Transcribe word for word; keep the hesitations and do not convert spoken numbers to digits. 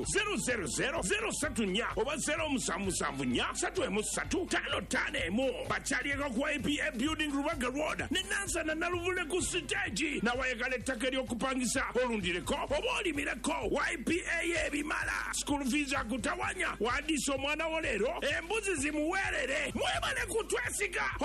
zero zero zero zero three nnya oba zero seven seven nnya three one three five five one bakyalieko ku I P A building Rubaga Road ne Nansa na Naluvule ku stage na wayagala ettaka ery'okupangisa olundireko oba olimireko Y P A ebimala school fees akutawanya wandiisa omwana wo leero embuzi zimuweerere mwebale kutwesiga.